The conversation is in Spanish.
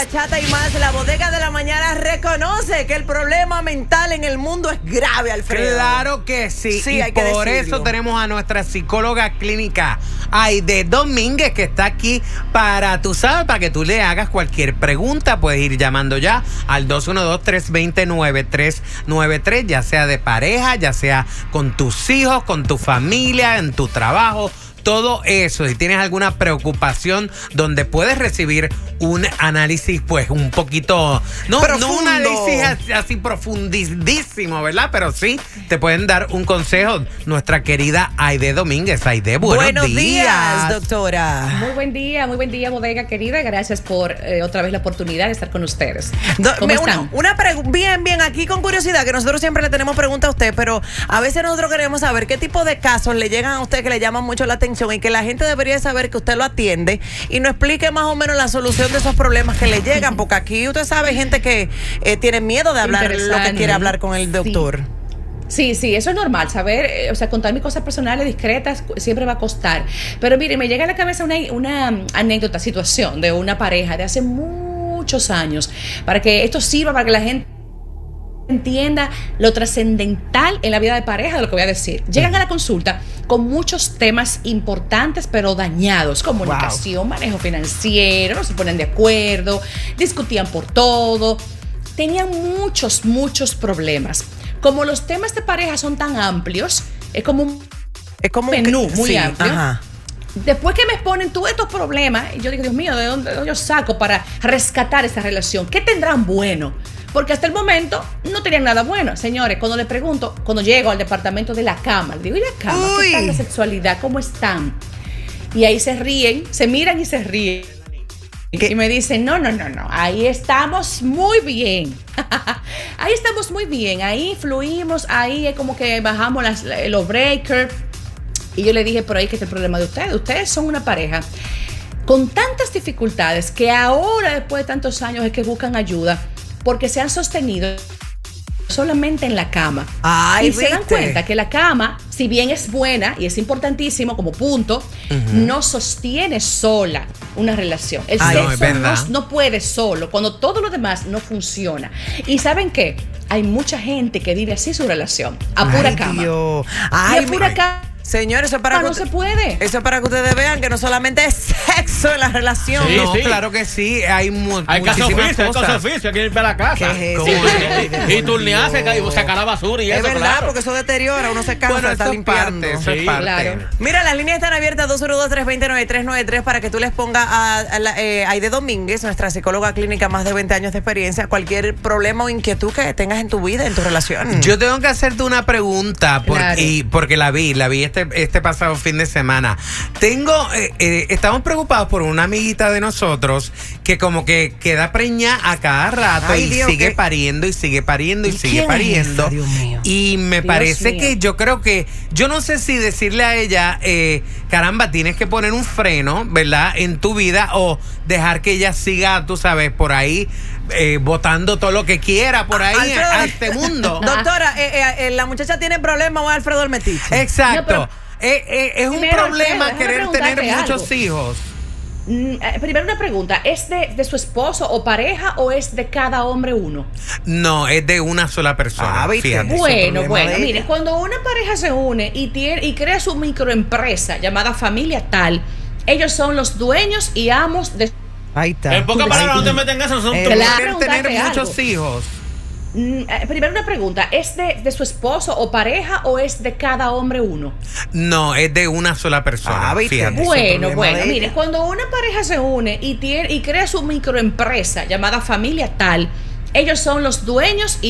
bachata y más, la bodega de la mañana reconoce que el problema mental en el mundo es grave, Alfredo. Claro que sí, sí, y hay que por decirlo. eso tenemos a nuestra psicóloga clínica Aide Domínguez, que está aquí para, tú sabes, para que tú le hagas cualquier pregunta. Puedes ir llamando ya al 212-320-9393, ya sea de pareja, ya sea con tus hijos, con tu familia, en tu trabajo. Todo eso, si tienes alguna preocupación donde puedes recibir un análisis, pues un poquito, no un análisis así profundísimo, ¿verdad? Pero sí te pueden dar un consejo. Nuestra querida Aide Domínguez. Aide, buenos días, doctora. Muy buen día, bodega querida. Gracias por otra vez la oportunidad de estar con ustedes. ¿Cómo están? Bien, aquí con curiosidad, que nosotros siempre le tenemos preguntas a usted, pero a veces nosotros queremos saber qué tipo de casos le llegan a usted que le llaman mucho la atención y que la gente debería saber que usted lo atiende y nos explique más o menos la solución de esos problemas que le llegan, porque aquí usted sabe gente que tiene miedo de hablar lo que quiere hablar con el doctor. Sí, eso es normal, saber, contar mis cosas personales discretas siempre va a costar. Pero mire, me llega a la cabeza una anécdota, situación de una pareja de hace muchos años, para que esto sirva para que la gente entienda lo trascendental en la vida de pareja de lo que voy a decir. Llegan a la consulta con muchos temas importantes pero dañados: comunicación, manejo financiero, no se ponen de acuerdo, discutían por todo, tenían muchos problemas. Como los temas de pareja son tan amplios, es como un menú muy amplio. Ajá. Después que me exponen todos estos problemas, yo digo, Dios mío, ¿de dónde yo saco para rescatar esta relación? ¿Qué tendrán bueno? Porque hasta el momento no tenían nada bueno. Señores, cuando le pregunto, cuando llego al departamento de la cama, le digo, ¿y la cama? ¿Qué tal la sexualidad? ¿Cómo están? Y ahí se ríen, se miran y se ríen. Y me dicen, no, ahí estamos muy bien. Ahí estamos muy bien, ahí fluimos, ahí es como que bajamos los breakers. Y yo le dije, pero ahí que es el problema de ustedes. Ustedes son una pareja con tantas dificultades que ahora, después de tantos años, es que buscan ayuda, porque se han sostenido solamente en la cama. Y se dan cuenta que la cama, si bien es buena y es importantísimo como punto, no sostiene sola una relación. El sexo no puede solo, cuando todo lo demás no funciona. ¿Y saben qué? Hay mucha gente que vive así su relación, a pura cama. Dios. A pura cama. Señores, eso es para no se puede. Eso es para que ustedes vean que no solamente es sexo en la relación. Sí, no, sí. Claro que sí. Hay casos oficios, hay que ir a la casa. Y turnearse, sacar la basura y es eso, verdad, claro. porque eso deteriora, uno se cansa de estar limpiando. Eso es parte. Claro. Mira, las líneas están abiertas 212-320-9393 para que tú les pongas a Aide Domínguez, nuestra psicóloga clínica, más de 20 años de experiencia, cualquier problema o inquietud que tengas en tu vida, en tu relación. Yo tengo que hacerte una pregunta porque la vi este pasado fin de semana. Estamos preocupados por una amiguita de nosotros que como que queda preñada a cada rato y sigue pariendo y sigue pariendo y sigue pariendo. Dios mío. Y me parece que yo creo que, yo no sé si decirle a ella, caramba, tienes que poner un freno, ¿verdad?, en tu vida, o dejar que ella siga, tú sabes, por ahí botando todo lo que quiera por ahí a este mundo. Doctora, la muchacha tiene problemas o Alfredo el metiche. Exacto. Es un problema querer tener muchos hijos. Primero una pregunta, ¿es de su esposo o pareja o es de cada hombre uno? No, es de una sola persona. Fíjate. Bueno, mire, cuando una pareja se une y crea su microempresa llamada familia tal, ellos son los dueños y amos de... Ahí está. En pocas palabras, no te meten en eso, son tener muchos hijos. Primero una pregunta, ¿es de su esposo o pareja o es de cada hombre uno? No, es de una sola persona. Fíjate. Bueno, mire, cuando una pareja se une y crea su microempresa llamada familia tal, ellos son los dueños y